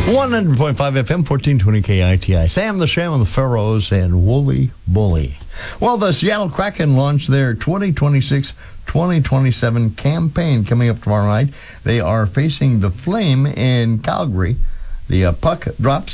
100.5 FM, 1420 KITI. Sam the Sham and the Pharaohs and Wooly Bully. Well, the Seattle Kraken launched their 2026-2027 campaign coming up tomorrow night. They are facing the Flame in Calgary. The puck drops